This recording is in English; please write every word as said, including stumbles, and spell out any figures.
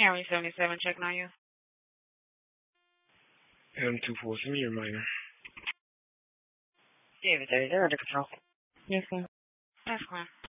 Henry seventy-seven checking on you. M two four, send me your minor. David, they're under control. Yes, sir. That's fine.